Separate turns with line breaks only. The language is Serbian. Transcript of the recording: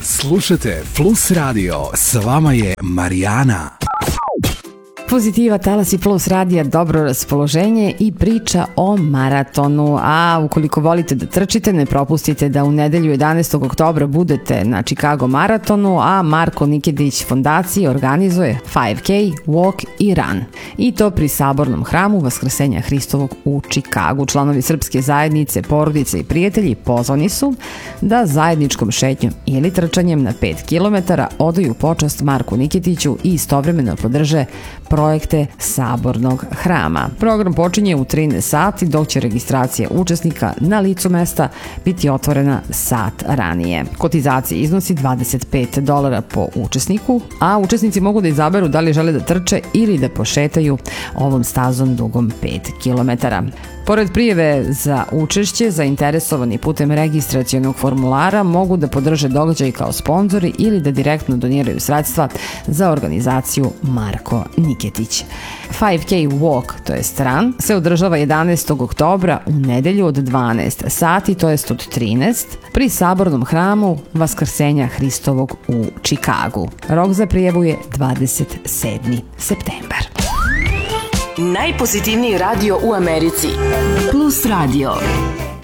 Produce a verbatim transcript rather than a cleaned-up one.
Slušajte Plus Radio, s vama je Marijana.
Pozitiva, Talasi Plus radija, dobro raspoloženje i priča o maratonu. A ukoliko volite da trčite, ne propustite da u nedelju jedanaestog oktobra budete na Chicago maratonu, a Marko Nikedić fondacija organizuje five K, walk i run. I to pri Sabornom hramu Vaskrsenja Hristovog u Chicagu. Članovi srpske zajednice, porodice i prijatelji pozvani su da zajedničkom šetnjom ili trčanjem na pet kilometara odaju počast Marku Niketiću i istovremeno podrže projekte Sabornog hrama. Program počinje u trinaest sati, dok će registracija učesnika na licu mesta biti otvorena sat ranije. Kotizacija iznosi dvadeset pet dolara po učesniku, a učesnici mogu da izaberu da li žele da trče ili da pošetaju ovom stazom dugom pet kilometara. Pored prijave za učešće, zainteresovani putem registracionog formulara mogu da podrže događaj kao sponzori ili da direktno doniraju sredstva za organizaciju Marko Niketić. five K walk, to jest run, se održava jedanaestog oktobra u nedelju od dvanaest sati, to jest od trinaest, pri Sabornom hramu Vaskrsenja Hristovog u Chicagu. Rok za prijavu je dvadeset sedmi septembar.
Najpozitivniji radio u Americi. Plus Radio.